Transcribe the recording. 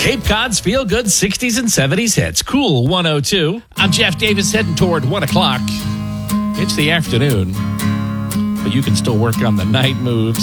Cape Cod's Feel Good 60s and 70s hits. Cool 102. I'm Jeff Davis heading toward 1 o'clock. It's the afternoon, but you can still work on the night moves.